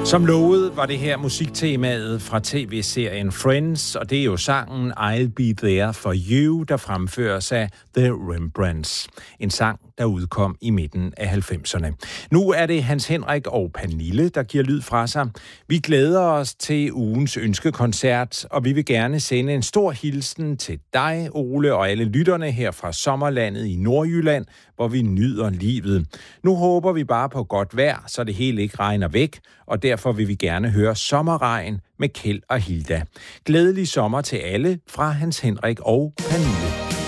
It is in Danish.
Som lovet var det her musiktemaet fra tv-serien Friends, og det er jo sangen I'll Be There For You, der fremføres af The Rembrandts. En sang, der udkom i midten af 90'erne. Nu er det Hans Henrik og Pernille, der giver lyd fra sig. Vi glæder os til ugens ønskekoncert, og vi vil gerne sende en stor hilsen til dig, Ole, og alle lytterne her fra sommerlandet i Nordjylland, hvor vi nyder livet. Nu håber vi bare på godt vejr, så det hele ikke regner væk, og derfor vil vi gerne høre Sommerregn med Kjeld og Hilda. Glædelig sommer til alle fra Hans Henrik og Pernille.